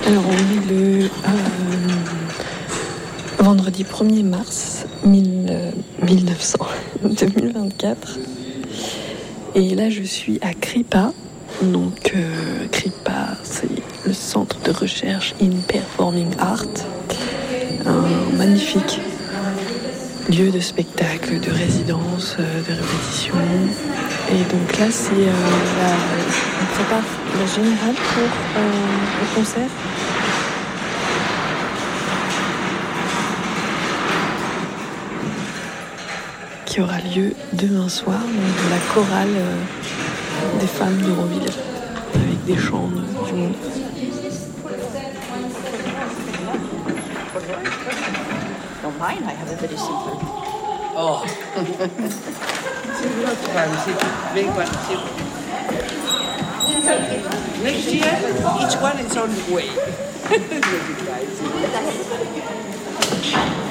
Alors on est le vendredi 1er mars 2024 et là je suis à Kripa. Donc Kripa, c'est le centre de recherche in performing art, un magnifique lieu de spectacle, de résidence, de répétition. Et donc là c'est on prépare la générale pour le concert. Qui aura lieu demain soir, donc de la chorale des femmes d'Euroville, avec des chants du monde. Don't mind, I have a very simple. Oh. Next year, each one is on the way.